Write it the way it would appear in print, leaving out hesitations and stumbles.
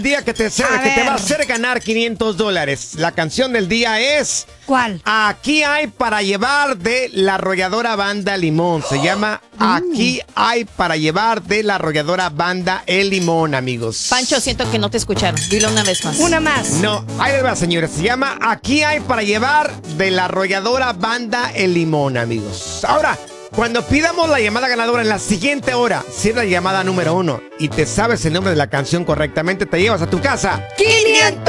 Día que te va a hacer ganar $500. La canción del día es... ¿Cuál? Aquí hay para llevar de la arrolladora Banda Limón. Se llama Aquí hay para llevar de la arrolladora Banda El Limón, amigos. Pancho, siento que no te escucharon. Dilo una vez más. Una más. No, ahí les va, señores. Se llama Aquí hay para llevar de la arrolladora Banda El Limón, amigos. Ahora, cuando pidamos la llamada ganadora en la siguiente hora, si es la llamada número 1 y te sabes el nombre de la canción correctamente, te llevas a tu casa ¡500!